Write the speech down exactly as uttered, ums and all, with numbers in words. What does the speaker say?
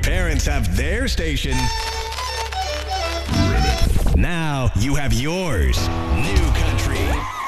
parents have their station. Now you have yours. New Country.